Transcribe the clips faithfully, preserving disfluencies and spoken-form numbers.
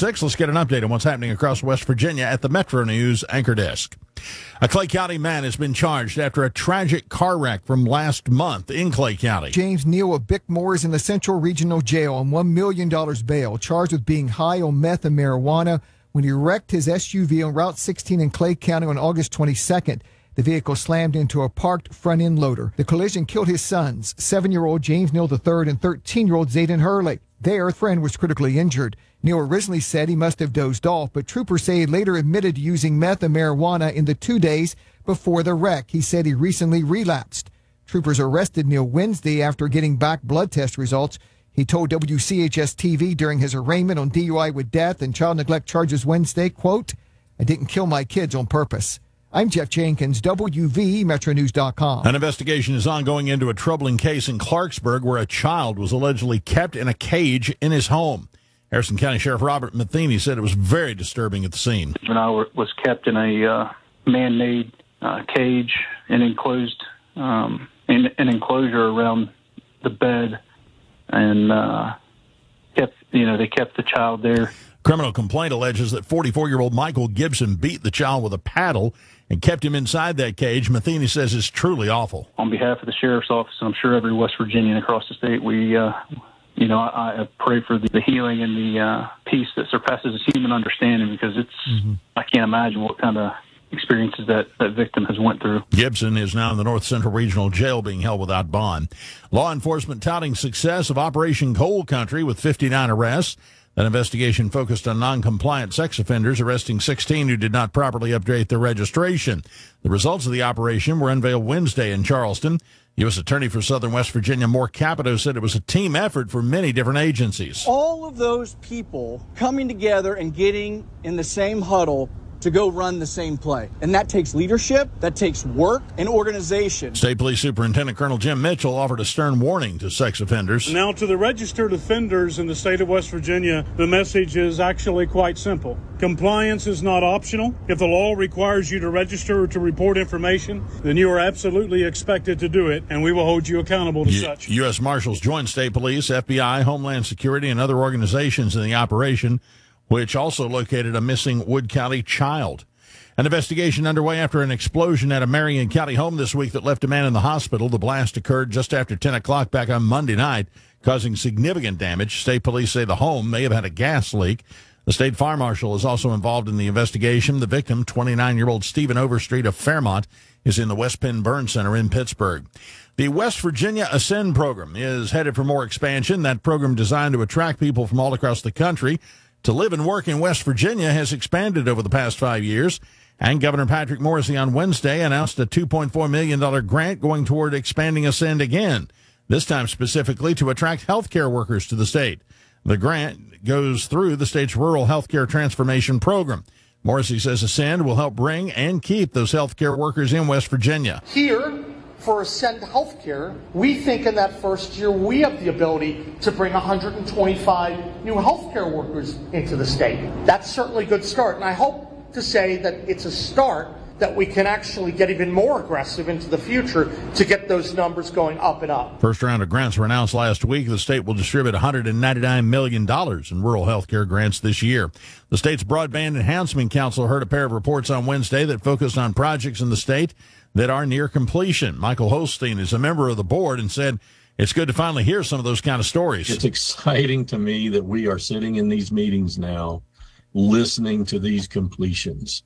six. Let's get an update on what's happening across West Virginia at the Metro News anchor desk. A Clay County man has been charged after a tragic car wreck from last month in Clay County. James Neal of Bickmore is in the Central Regional Jail on one million dollars bail, charged with being high on meth and marijuana when he wrecked his S U V on Route sixteen in Clay County on August twenty-second. The vehicle slammed into a parked front-end loader. The collision killed his sons, seven-year-old James Neal the third and thirteen-year-old Zayden Hurley. Their friend was critically injured. Neal originally said he must have dozed off, but troopers say he later admitted to using meth and marijuana in the two days before the wreck. He said he recently relapsed. Troopers arrested Neal Wednesday after getting back blood test results. He told W C H S T V during his arraignment on D U I with death and child neglect charges Wednesday, quote, "I didn't kill my kids on purpose." I'm Jeff Jenkins, W V E Metro News dot com. An investigation is ongoing into a troubling case in Clarksburg where a child was allegedly kept in a cage in his home. Harrison County Sheriff Robert Matheny said it was very disturbing at the scene. When I was kept in a uh, man-made uh, cage and enclosed, um, in an enclosure around the bed, and uh, kept, you know, they kept the child there. Criminal complaint alleges that forty-four-year-old Michael Gibson beat the child with a paddle and kept him inside that cage. Matheny says it's truly awful. On behalf of the Sheriff's Office, and I'm sure every West Virginian across the state, we, uh, you know, I, I pray for the, the healing and the uh, peace that surpasses human understanding, because it's, mm-hmm. I can't imagine what kind of experiences that, that victim has went through. Gibson is now in the North Central Regional Jail being held without bond. Law enforcement touting success of Operation Coal Country with fifty-nine arrests. That investigation focused on non-compliant sex offenders, arresting sixteen who did not properly update their registration. The results of the operation were unveiled Wednesday in Charleston. U S Attorney for Southern West Virginia, Moore Capito, said it was a team effort for many different agencies. All of those people coming together and getting in the same huddle to go run the same play. And that takes leadership, that takes work, and organization. State Police Superintendent Colonel Jim Mitchell offered a stern warning to sex offenders. Now, to the registered offenders in the state of West Virginia, the message is actually quite simple. Compliance is not optional. If the law requires you to register or to report information, then you are absolutely expected to do it, and we will hold you accountable to U- such. U S Marshals joined State Police, F B I, Homeland Security, and other organizations in the operation, which also located a missing Wood County child. An investigation underway after an explosion at a Marion County home this week that left a man in the hospital. The blast occurred just after ten o'clock back on Monday night, causing significant damage. State police say the home may have had a gas leak. The state fire marshal is also involved in the investigation. The victim, twenty-nine-year-old Stephen Overstreet of Fairmont, is in the West Penn Burn Center in Pittsburgh. The West Virginia Ascend program is headed for more expansion. That program, designed to attract people from all across the country to live and work in West Virginia, has expanded over the past five years. And Governor Patrick Morrisey on Wednesday announced a two point four million dollars grant going toward expanding Ascend again, this time specifically to attract healthcare workers to the state. The grant goes through the state's Rural Healthcare Transformation Program. Morrisey says Ascend will help bring and keep those healthcare workers in West Virginia. Here, for Ascend Healthcare, we think in that first year we have the ability to bring one hundred twenty-five new healthcare workers into the state. That's certainly a good start, and I hope to say that it's a start that we can actually get even more aggressive into the future to get those numbers going up and up. First round of grants were announced last week. The state will distribute one hundred ninety-nine million dollars in rural health care grants this year. The state's Broadband Enhancement Council heard a pair of reports on Wednesday that focused on projects in the state that are near completion. Michael Holstein is a member of the board and said it's good to finally hear some of those kind of stories. It's exciting to me that we are sitting in these meetings now, listening to these completions.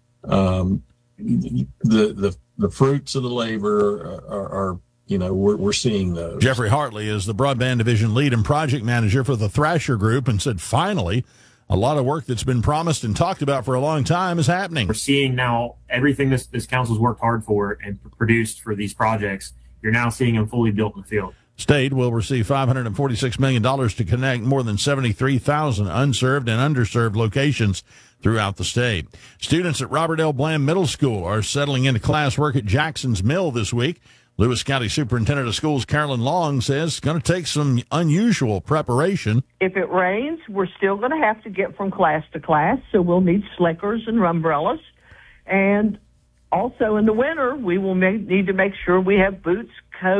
Um, the the the fruits of the labor are, are you know, we're we're seeing those. Jeffrey Hartley is the Broadband Division lead and project manager for the Thrasher Group and said finally a lot of work that's been promised and talked about for a long time is happening. We're seeing now everything this, this council's worked hard for and produced for these projects. You're now seeing them fully built in the field. State will receive five hundred forty-six million dollars to connect more than seventy-three thousand unserved and underserved locations throughout the state. Students at Robert L. Bland Middle School are settling into classwork at Jackson's Mill this week. Lewis County Superintendent of Schools Carolyn Long says it's going to take some unusual preparation. If it rains, we're still going to have to get from class to class, so we'll need slickers and umbrellas. And also in the winter, we will make, need to make sure we have boots, coats,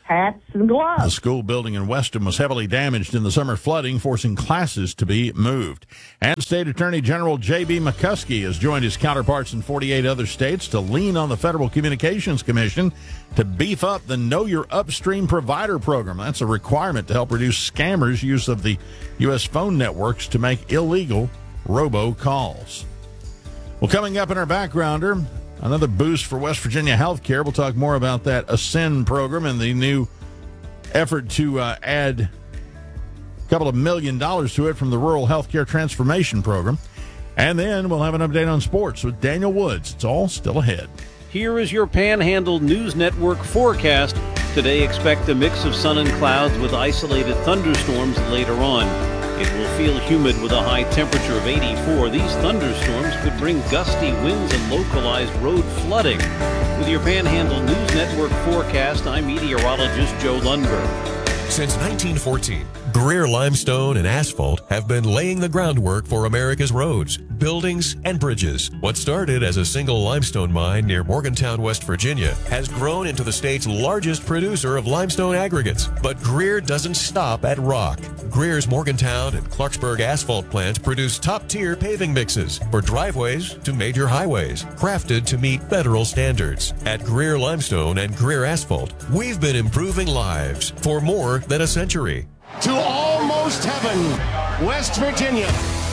hats, and gloves. The school building in Weston was heavily damaged in the summer flooding, forcing classes to be moved. And State Attorney General J B McCuskey has joined his counterparts in forty-eight other states to lean on the Federal Communications Commission to beef up the Know Your Upstream Provider program. That's a requirement to help reduce scammers' use of the U S phone networks to make illegal robocalls. Well, coming up in our backgrounder, another boost for West Virginia healthcare. We'll talk more about that Ascend program and the new effort to uh, add a couple of million dollars to it from the Rural Healthcare Transformation Program. And then we'll have an update on sports with Daniel Woods. It's all still ahead. Here is your Panhandle News Network forecast. Today, expect a mix of sun and clouds with isolated thunderstorms later on. It will feel humid with a high temperature of eighty-four. These thunderstorms could bring gusty winds and localized road flooding. With your Panhandle News Network forecast, I'm meteorologist Joe Lundberg. Since nineteen fourteen, Greer Limestone and Asphalt have been laying the groundwork for America's roads, buildings, and bridges. What started as a single limestone mine near Morgantown, West Virginia, has grown into the state's largest producer of limestone aggregates. But Greer doesn't stop at rock. Greer's Morgantown and Clarksburg asphalt plants produce top-tier paving mixes for driveways to major highways, crafted to meet federal standards. At Greer Limestone and Greer Asphalt, we've been improving lives for more than a century. To almost heaven, West Virginia.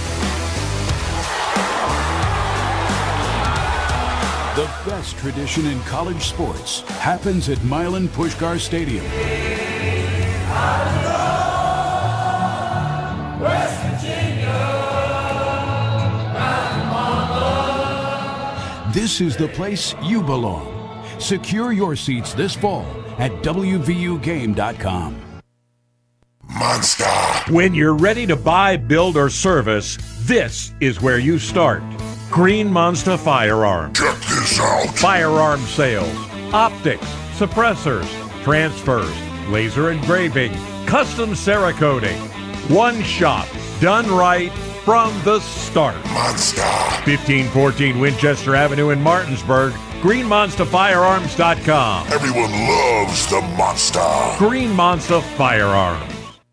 The best tradition in college sports happens at Milan Puskar Stadium. West Virginia. This is the place you belong. Secure your seats this fall at W V U game dot com. Monster. When you're ready to buy, build, or service, this is where you start. Green Monster Firearms. Check this out. Firearm sales, optics, suppressors, transfers, laser engraving, custom Cerakoting. One shop, done right from the start. Monster. fifteen fourteen Winchester Avenue in Martinsburg. green monster firearms dot com. Everyone loves the monster. Green Monster Firearms.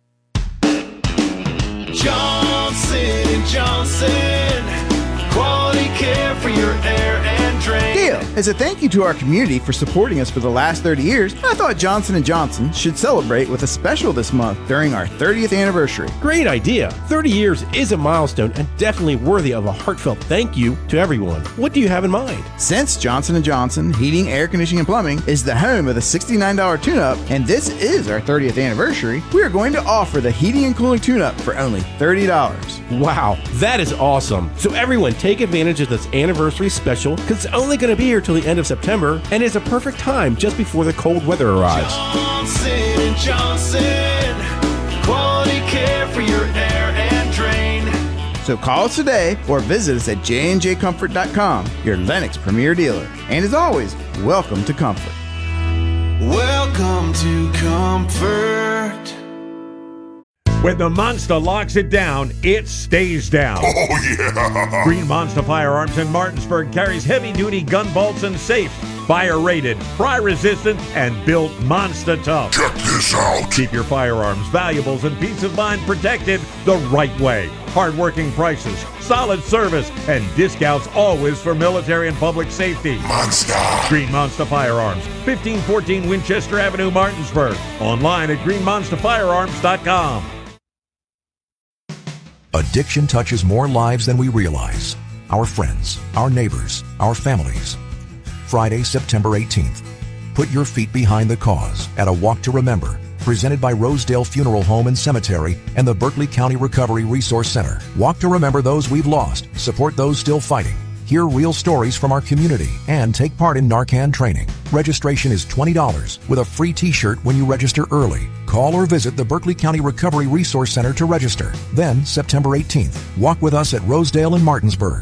Johnson and Johnson, quality care for your air and drain. Gail, as a thank you to our community for supporting us for the last thirty years, I thought Johnson and Johnson should celebrate with a special this month during our thirtieth anniversary. Great idea. thirty years is a milestone and definitely worthy of a heartfelt thank you to everyone. What do you have in mind? Since Johnson and Johnson Heating, Air Conditioning, and Plumbing is the home of the sixty-nine dollars tune-up, and this is our thirtieth anniversary, we are going to offer the heating and cooling tune-up for only thirty dollars. Wow, that is awesome. So everyone take advantage of this anniversary special because it's only going to be here till the end of September and is a perfect time just before the cold weather arrives. Johnson and Johnson, quality care for your air and drain. So call us today or visit us at j and j comfort dot com, your Lennox premier dealer. And as always, welcome to Comfort. Welcome to Comfort. When the monster locks it down, it stays down. Oh, yeah. Green Monster Firearms in Martinsburg carries heavy-duty gun vaults and safes. Fire-rated, fry-resistant, and built monster tough. Check this out. Keep your firearms, valuables, and peace of mind protected the right way. Hard-working prices, solid service, and discounts always for military and public safety. Monster. Green Monster Firearms, fifteen fourteen Winchester Avenue, Martinsburg. Online at green monster firearms dot com. Addiction touches more lives than we realize. Our friends, our neighbors, our families. Friday, September eighteenth. Put your feet behind the cause at a Walk to Remember, presented by Rosedale Funeral Home and Cemetery and the Berkeley County Recovery Resource Center. Walk to remember those we've lost, support those still fighting, hear real stories from our community, and take part in Narcan training. Registration is twenty dollars with a free t-shirt when you register early. Call or visit the Berkeley County Recovery Resource Center to register. Then, September eighteenth, walk with us at Rosedale and Martinsburg.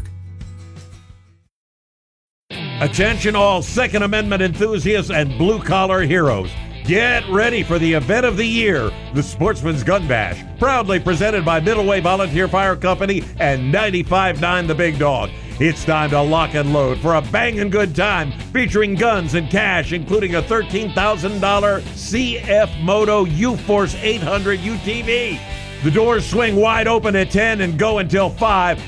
Attention all Second Amendment enthusiasts and blue-collar heroes. Get ready for the event of the year, the Sportsman's Gun Bash, proudly presented by Middle Way Volunteer Fire Company and ninety-five point nine The Big Dog. It's time to lock and load for a banging good time featuring guns and cash, including a thirteen thousand dollars C F Moto U-Force eight hundred U T V. The doors swing wide open at ten and go until five.